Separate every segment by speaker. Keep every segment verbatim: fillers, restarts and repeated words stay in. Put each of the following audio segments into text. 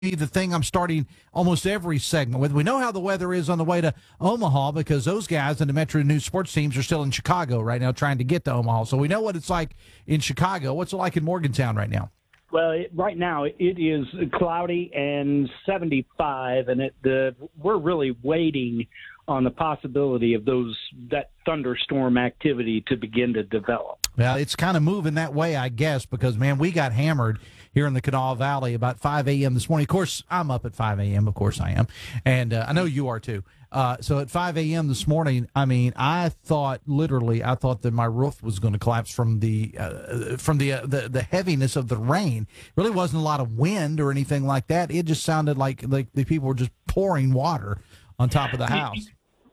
Speaker 1: the thing I'm starting almost every segment with. We know how the weather is on the way to Omaha because those guys in the Metro News sports teams are still in Chicago right now trying to get to Omaha. So we know what it's like in Chicago. What's it like in Morgantown right now?
Speaker 2: Well, it, right now it is cloudy and seventy-five, and it, the, we're really waiting on the possibility of those that thunderstorm activity to begin to develop.
Speaker 1: Well, it's kind of moving that way, I guess, because, man, we got hammered here in the Kanawha Valley about five a.m. this morning. Of course, I'm up at five a.m. Of course I am. And uh, I know you are, too. Uh, so at five a.m. this morning, I mean, I thought literally, I thought that my roof was going to collapse from the uh, from the, uh, the the heaviness of the rain. Really wasn't a lot of wind or anything like that. It just sounded like like the people were just pouring water on top of the house.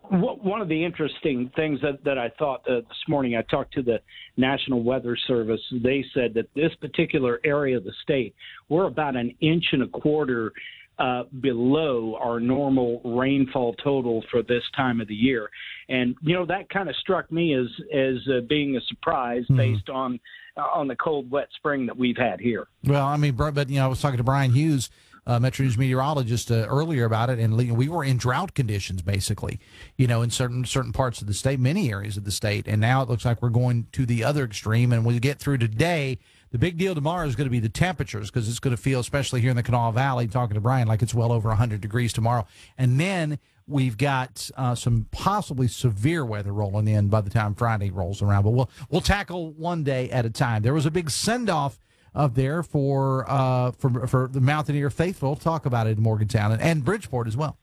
Speaker 2: One of the interesting things that, that I thought uh, this morning, I talked to the National Weather Service. They said that this particular area of the state, we're about an inch and a quarter uh, below our normal rainfall total for this time of the year. And, you know, that kind of struck me as, as uh, being a surprise mm-hmm. based on uh, on the cold, wet spring that we've had here.
Speaker 1: Well, I mean, but, you know, I was talking to Brian Hughes, Uh, Metro News meteorologist, uh, earlier about it, and we were in drought conditions, basically, you know, in certain certain parts of the state, many areas of the state, and now it looks like we're going to the other extreme, and when we get through today, the big deal tomorrow is going to be the temperatures, because it's going to feel, especially here in the Kanawha Valley, talking to Brian, like it's well over one hundred degrees tomorrow, and then we've got uh, some possibly severe weather rolling in by the time Friday rolls around, but we'll, we'll tackle one day at a time. There was a big send-off up there for uh for for the Mountaineer faithful. Talk about it in Morgantown and, and Bridgeport as well.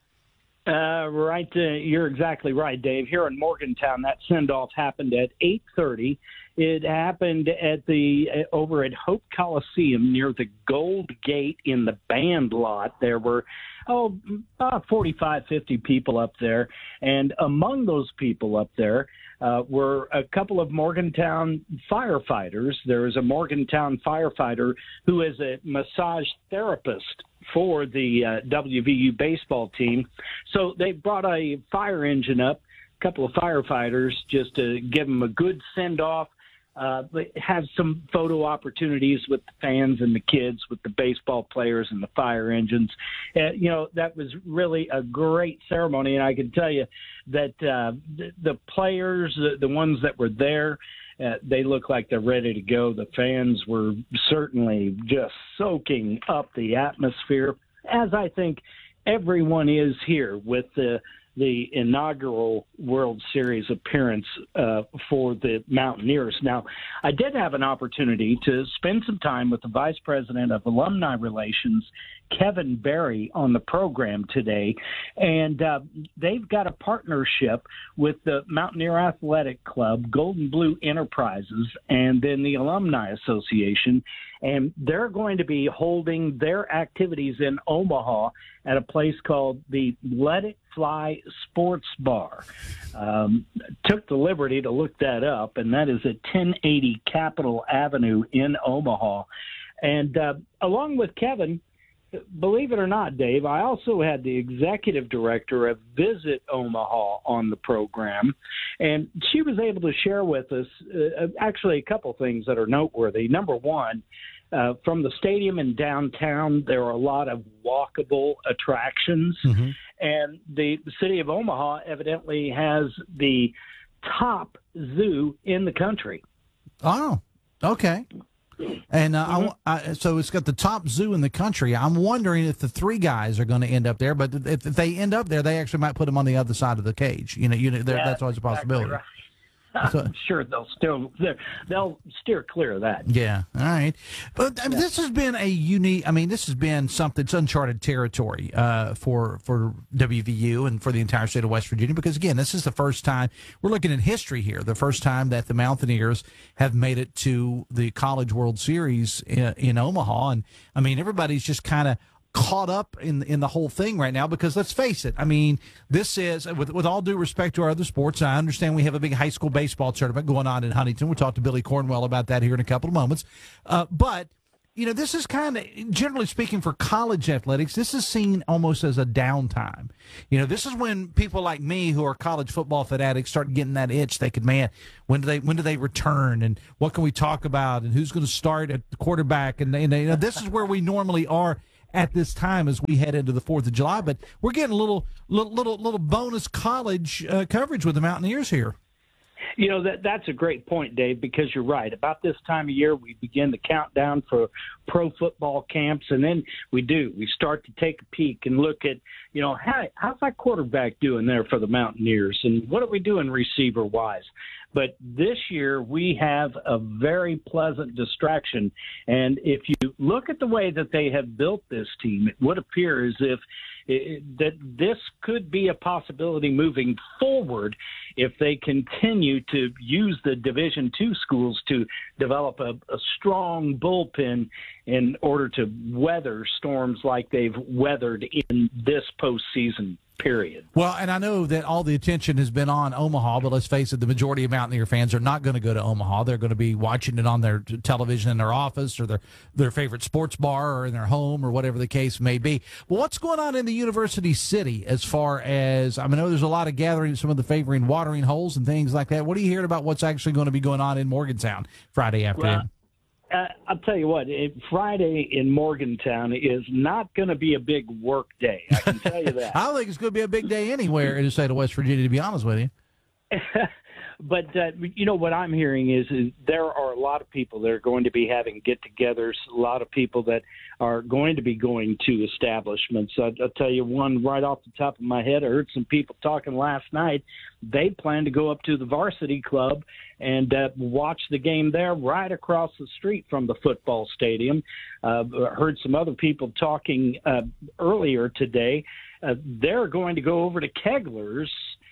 Speaker 2: Uh, right, uh, you're exactly right, Dave. Here in Morgantown, that send-off happened at eight thirty. It happened at the uh, over at Hope Coliseum near the Gold Gate in the band lot. There were oh about forty-five, fifty people up there, and among those people up there uh, were a couple of Morgantown firefighters. There is a Morgantown firefighter who is a massage therapist for the uh, W V U baseball team. So they brought a fire engine up, a couple of firefighters, just to give them a good send-off, uh, have some photo opportunities with the fans and the kids, with the baseball players and the fire engines. Uh, you know, that was really a great ceremony, and I can tell you that uh, the, the players, the, the ones that were there, Uh, they look like they're ready to go. The fans were certainly just soaking up the atmosphere, as I think everyone is here with the the inaugural World Series appearance uh, for the Mountaineers. Now, I did have an opportunity to spend some time with the Vice President of Alumni Relations, Kevin Berry, on the program today, and uh, they've got a partnership with the Mountaineer Athletic Club, Golden Blue Enterprises, and then the Alumni Association, and they're going to be holding their activities in Omaha at a place called the Let It Fly Sports Bar. Um, took the liberty to look that up, and that is at ten eighty Capitol Avenue in Omaha. And uh, along with Kevin, believe it or not, Dave, I also had the executive director of Visit Omaha on the program, and she was able to share with us uh, actually a couple things that are noteworthy. Number one, uh, from the stadium in downtown, there are a lot of walkable attractions, mm-hmm. and the city of Omaha evidently has the top zoo in the country.
Speaker 1: Oh, okay. And uh, mm-hmm. I, I, so it's got the top zoo in the country. I'm wondering if the three guys are going to end up there, but if, if they end up there, they actually might put them on the other side of the cage. You know, you know, yeah, that's always a possibility.
Speaker 2: Exactly right. So, I'm sure they'll still they'll steer clear of that.
Speaker 1: Yeah, all right. But I mean, yeah. This has been a unique. I mean, this has been something. It's uncharted territory uh, for for W V U and for the entire state of West Virginia. Because again, this is the first time we're looking at history here. The first time that the Mountaineers have made it to the College World Series in, in Omaha, and I mean, everybody's just kind of caught up in in the whole thing right now, because let's face it, I mean, this is, with with all due respect to our other sports, I understand we have a big high school baseball tournament going on in Huntington. We'll talk to Billy Cornwell about that here in a couple of moments. Uh, but, you know, this is kind of, generally speaking, for college athletics, this is seen almost as a downtime. You know, this is when people like me who are college football fanatics start getting that itch. They could, man, when do they when do they return, and what can we talk about, and who's going to start at the quarterback, and, and you know, this is where we normally are at this time as we head into the fourth of July. But we're getting a little little little, little bonus college uh, coverage with the Mountaineers here.
Speaker 2: You know, that that's a great point, Dave, because you're right. About this time of year, we begin the countdown for pro football camps, and then we do. We start to take a peek and look at, you know, how, how's that quarterback doing there for the Mountaineers, and what are we doing receiver-wise? But this year, we have a very pleasant distraction, and if you look at the way that they have built this team, it would appear as if it, that this could be a possibility moving forward if they continue to use the Division two schools to develop a, a strong bullpen in order to weather storms like they've weathered in this postseason period.
Speaker 1: Well, and I know that all the attention has been on Omaha, but let's face it, the majority of Mountaineer fans are not going to go to Omaha. They're going to be watching it on their television in their office or their, their favorite sports bar or in their home or whatever the case may be. But what's going on in the University City as far as, I mean, I know there's a lot of gatherings, some of the favoring watering holes and things like that. What are you hearing about what's actually going to be going on in Morgantown Friday afternoon?
Speaker 2: Well, Uh, I'll tell you what, it, Friday in Morgantown is not going to be a big work day. I can tell you that.
Speaker 1: I don't think it's going to be a big day anywhere in the state of West Virginia, to be honest with you.
Speaker 2: But, uh, you know, what I'm hearing is, is there are a lot of people that are going to be having get-togethers, a lot of people that are going to be going to establishments. I'll, I'll tell you one right off the top of my head. I heard some people talking last night. They plan to go up to the varsity club and uh, watch the game there right across the street from the football stadium. Uh, heard some other people talking uh, earlier today. Uh, they're going to go over to Kegler's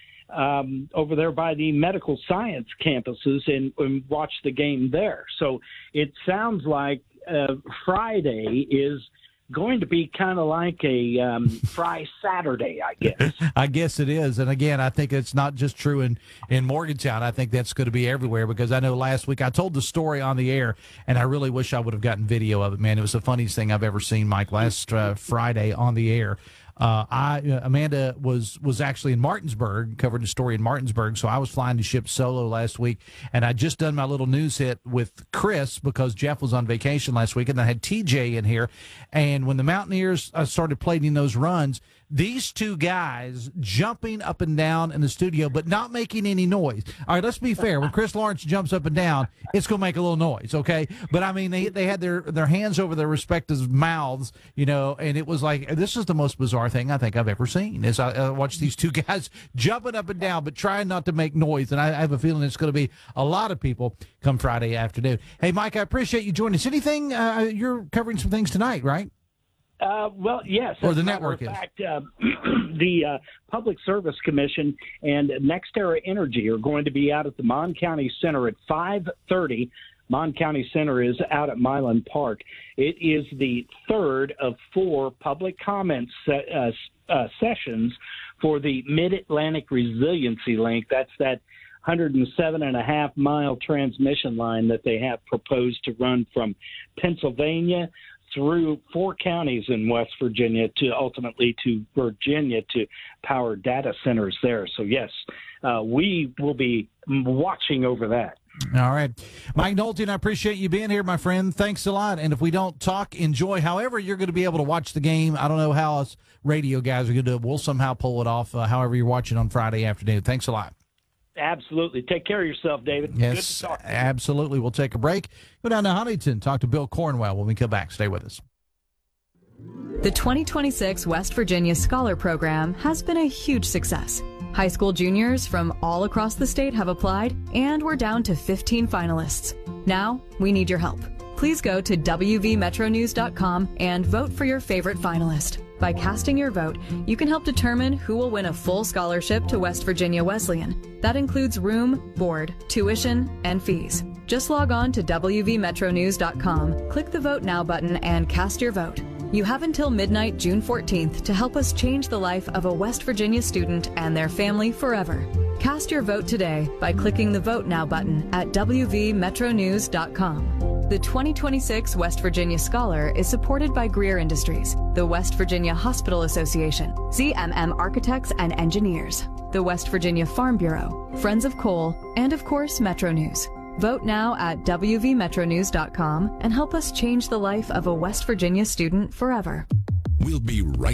Speaker 2: um, over there by the medical science campuses and, and watch the game there. So it sounds like uh, Friday is going to be kind of like a um, Fry Saturday, I guess.
Speaker 1: I guess it is. And again, I think it's not just true in, in Morgantown. I think that's going to be everywhere, because I know last week I told the story on the air, and I really wish I would have gotten video of it, man. It was the funniest thing I've ever seen, Mike, last uh, Friday on the air. Uh, I uh, Amanda was was actually in Martinsburg, covered a story in Martinsburg, so I was flying the ship solo last week, and I just done my little news hit with Chris because Jeff was on vacation last week, and I had T J in here, and when the Mountaineers uh, started playing those runs, these two guys jumping up and down in the studio, but not making any noise. All right, let's be fair. When Chris Lawrence jumps up and down, it's going to make a little noise, okay? But, I mean, they they had their, their hands over their respective mouths, you know, and it was like, this is the most bizarre thing I think I've ever seen, is I, I watched these two guys jumping up and down, but trying not to make noise. And I, I have a feeling it's going to be a lot of people come Friday afternoon. Hey, Mike, I appreciate you joining us. Anything, uh, you're covering some things tonight, right?
Speaker 2: Uh, well, yes.
Speaker 1: Or the network
Speaker 2: is.
Speaker 1: In
Speaker 2: fact, uh, the uh, Public Service Commission and NextEra Energy are going to be out at the Mon County Center at five thirty. Mon County Center is out at Milan Park. It is the third of four public comment se- uh, uh, sessions for the Mid-Atlantic Resiliency Link. That's that one hundred seven and a half mile transmission line that they have proposed to run from Pennsylvania through four counties in West Virginia to ultimately to Virginia to power data centers there. So, yes, uh, we will be watching over that.
Speaker 1: All right. Mike Nolte, I appreciate you being here, my friend. Thanks a lot. And if we don't talk, enjoy. However, you're going to be able to watch the game. I don't know how us radio guys are going to do it. We'll somehow pull it off, uh, however you're watching on Friday afternoon. Thanks a lot.
Speaker 2: Absolutely. Take care of yourself, David.
Speaker 1: Yes,
Speaker 2: Good to talk to you.
Speaker 1: Absolutely. We'll take a break. Go down to Huntington, talk to Bill Cornwell when we come back. Stay with us.
Speaker 3: The twenty twenty-six West Virginia Scholar Program has been a huge success. High school juniors from all across the state have applied, and we're down to fifteen finalists. Now, we need your help. Please go to W V metro news dot com and vote for your favorite finalist. By casting your vote, you can help determine who will win a full scholarship to West Virginia Wesleyan. That includes room, board, tuition, and fees. Just log on to W V metro news dot com, click the Vote Now button, and cast your vote. You have until midnight June fourteenth to help us change the life of a West Virginia student and their family forever. Cast your vote today by clicking the Vote Now button at W V metro news dot com. The twenty twenty-six West Virginia Scholar is supported by Greer Industries, the West Virginia Hospital Association, Z M M Architects and Engineers, the West Virginia Farm Bureau, Friends of Coal, and of course Metro News. Vote now at W V metro news dot com and help us change the life of a West Virginia student forever.
Speaker 4: We'll be right